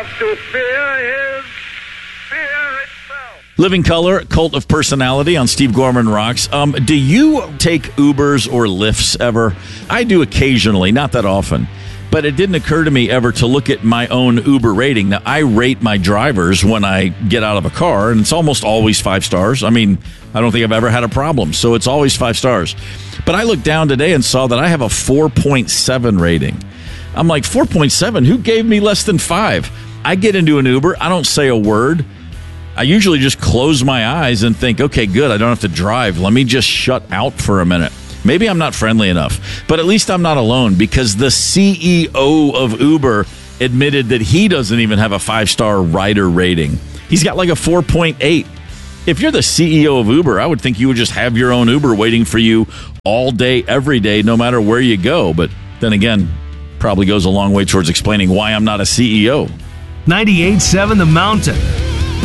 have to fear is fear itself. Living Color, Cult of Personality on Steve Gorman Rocks. Do you take Ubers or Lyfts ever? I do occasionally, not that often. But it didn't occur to me ever to look at my own Uber rating. Now, I rate my drivers when I get out of a car, and it's almost always 5 stars. I mean, I don't think I've ever had a problem, so it's always 5 stars. But I looked down today and saw that I have a 4.7 rating. I'm like, 4.7? Who gave me less than 5? I get into an Uber. I don't say a word. I usually just close my eyes and think, okay, good, I don't have to drive. Let me just shut out for a minute. Maybe I'm not friendly enough, but at least I'm not alone, because the CEO of Uber admitted that he doesn't even have a 5-star rider rating. He's got like a 4.8. If you're the CEO of Uber, I would think you would just have your own Uber waiting for you all day, every day, no matter where you go. But then again, probably goes a long way towards explaining why I'm not a CEO. 98.7 The Mountain.